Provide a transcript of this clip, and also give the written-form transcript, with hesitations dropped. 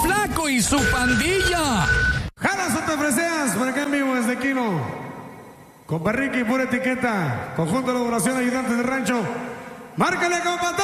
Flaco y su pandilla. Jalas o te ofreces por acá en vivo desde Quino. Compa Ricky, pura etiqueta. Conjunto de elaboración, ayudante de rancho. Márcale, compa.